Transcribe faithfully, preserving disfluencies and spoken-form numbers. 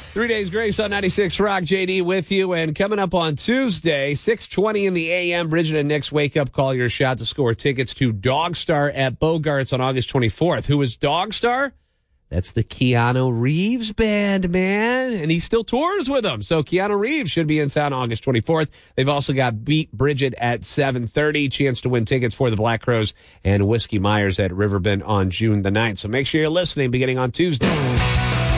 Three Days Grace on ninety-six Rock, J D with you. And coming up on Tuesday, six twenty in the a m, Bridget and Nick's Wake Up Call, your shot to score tickets to Dogstar at Bogarts on August twenty-fourth. Who is Dogstar? That's the Keanu Reeves band, man. And he still tours with them. So Keanu Reeves should be in town August twenty-fourth. They've also got Beat Bridget at seven thirty. Chance to win tickets for the Black Crowes and Whiskey Myers at Riverbend on June the ninth. So make sure you're listening beginning on Tuesday.